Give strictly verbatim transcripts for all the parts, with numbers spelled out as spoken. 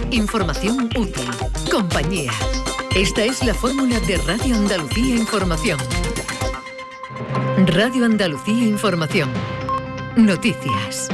Información útil. Compañía. Esta es la fórmula de Radio Andalucía Información. Radio Andalucía Información. Noticias.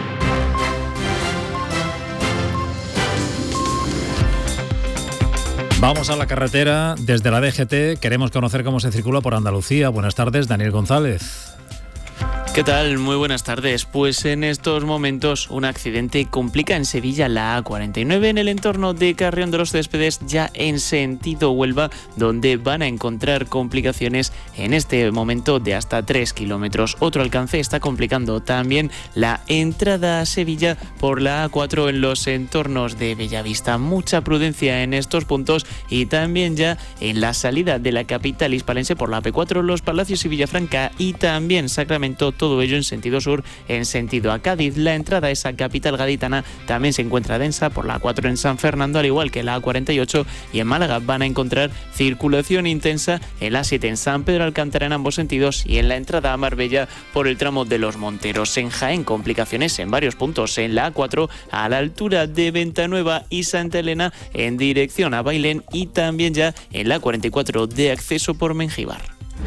Vamos a la carretera desde la D G T. Queremos conocer cómo se circula por Andalucía. Buenas tardes, Daniel González. ¿Qué tal? Muy buenas tardes. Pues en estos momentos un accidente complica en Sevilla la A cuarenta y nueve en el entorno de Carrión de los Céspedes, ya en sentido Huelva, donde van a encontrar complicaciones en este momento de hasta tres kilómetros. Otro alcance está complicando también la entrada a Sevilla por la A cuatro en los entornos de Bellavista. Mucha prudencia en estos puntos y también ya en la salida de la capital hispalense por la A P cuatro, Los Palacios y Villafranca, y también Sacramento, todo ello en sentido sur, en sentido a Cádiz. La entrada a esa capital gaditana también se encuentra densa por la A cuatro en San Fernando, al igual que la A cuarenta y ocho, y en Málaga van a encontrar circulación intensa en la A siete en San Pedro Alcántara en ambos sentidos y en la entrada a Marbella por el tramo de Los Monteros. En Jaén, complicaciones en varios puntos en la A cuatro a la altura de Ventanueva y Santa Elena en dirección a Bailén, y también ya en la A cuarenta y cuatro de acceso por Mengíbar.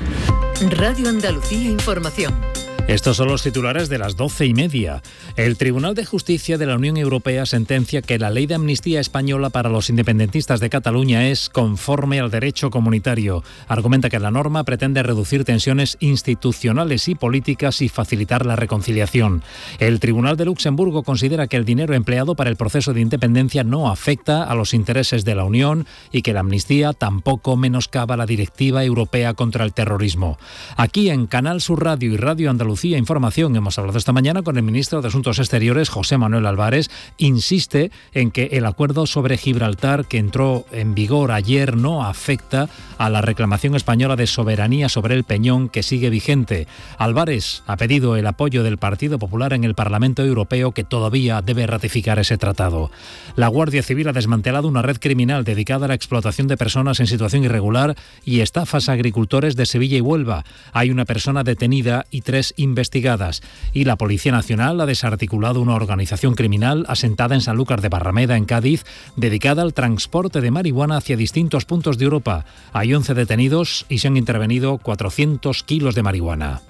Radio Andalucía Información. Estos son los titulares de las doce y media. El Tribunal de Justicia de la Unión Europea sentencia que la ley de amnistía española para los independentistas de Cataluña es conforme al derecho comunitario. Argumenta que la norma pretende reducir tensiones institucionales y políticas y facilitar la reconciliación. El Tribunal de Luxemburgo considera que el dinero empleado para el proceso de independencia no afecta a los intereses de la Unión y que la amnistía tampoco menoscaba la Directiva Europea contra el Terrorismo. Aquí en Canal Sur Radio y Radio Andalucía Información hemos hablado esta mañana con el ministro de Asuntos Exteriores, José Manuel Álvarez. Insiste en que el acuerdo sobre Gibraltar, que entró en vigor ayer, no afecta a la reclamación española de soberanía sobre el Peñón, que sigue vigente. Álvarez ha pedido el apoyo del Partido Popular en el Parlamento Europeo, que todavía debe ratificar ese tratado. La Guardia Civil ha desmantelado una red criminal dedicada a la explotación de personas en situación irregular y estafas a agricultores de Sevilla y Huelva. Hay una persona detenida y tres investigadas, y la Policía Nacional ha desarticulado una organización criminal asentada en Sanlúcar de Barrameda, en Cádiz, dedicada al transporte de marihuana hacia distintos puntos de Europa. Hay once detenidos y se han intervenido cuatrocientos kilos de marihuana.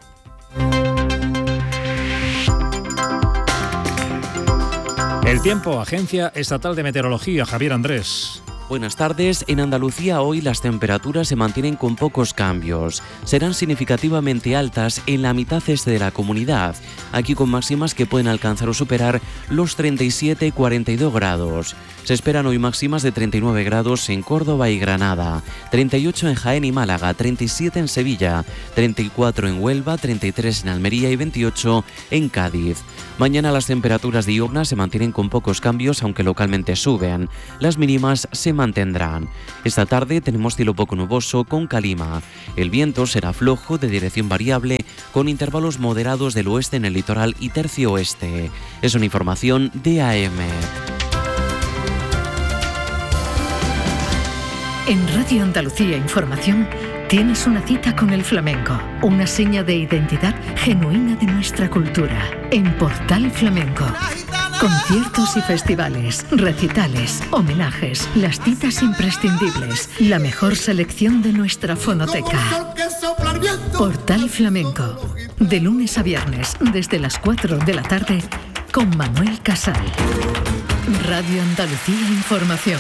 El tiempo, Agencia Estatal de Meteorología, Javier Andrés. Buenas tardes. En Andalucía hoy las temperaturas se mantienen con pocos cambios. Serán significativamente altas en la mitad este de la comunidad, aquí con máximas que pueden alcanzar o superar los treinta y siete y cuarenta y dos grados. Se esperan hoy máximas de treinta y nueve grados en Córdoba y Granada, treinta y ocho en Jaén y Málaga, treinta y siete en Sevilla, treinta y cuatro en Huelva, treinta y tres en Almería y veintiocho en Cádiz. Mañana las temperaturas diurnas se mantienen con pocos cambios, aunque localmente suben. Las mínimas se mantendrán. Esta tarde tenemos cielo poco nuboso con calima. El viento será flojo de dirección variable con intervalos moderados del oeste en el litoral y tercio oeste. Es una información de A M. En Radio Andalucía Información tienes una cita con el flamenco, una seña de identidad genuina de nuestra cultura. En Portal Flamenco. Conciertos y festivales, recitales, homenajes, las citas imprescindibles, la mejor selección de nuestra fonoteca. Portal Flamenco, de lunes a viernes, desde las cuatro de la tarde, con Manuel Casal. Radio Andalucía Información.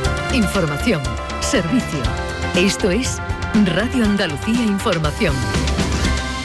Información, servicio. Esto es Radio Andalucía Información.